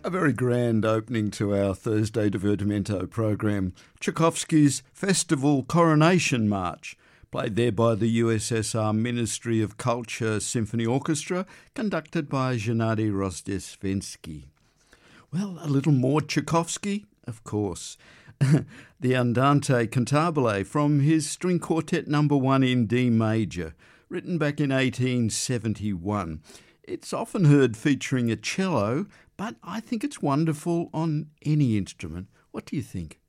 A very grand opening to our Thursday Divertimento program. Tchaikovsky's Festival Coronation March, played there by the USSR Ministry of Culture Symphony Orchestra, conducted by Gennady Rozdestvensky. Well, a little more Tchaikovsky, of course. The Andante Cantabile from his String Quartet No. 1 in D major, written back in 1871. It's often heard featuring a cello, but I think it's wonderful on any instrument. What do you think?